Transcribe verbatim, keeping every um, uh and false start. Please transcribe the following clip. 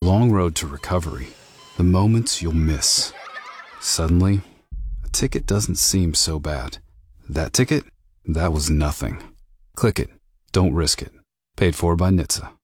long road to recovery. The moments you'll miss. Suddenly, a ticket doesn't seem so bad. That ticket? That was nothing. Click it. Don't risk it. Paid for by N H T S A.